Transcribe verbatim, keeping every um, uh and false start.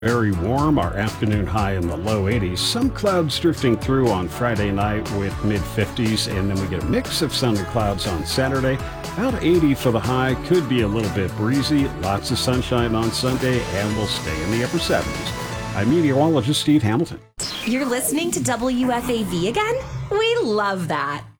Very warm, our afternoon high in the low eighties. Some clouds drifting through on Friday night with mid fifties, and then we get a mix of sun and clouds on Saturday. About eighty for the high, could be a little bit breezy. Lots of sunshine on Sunday, and we'll stay in the upper seventies. I'm meteorologist Steve Hamilton. You're listening to W F A V again? We love that.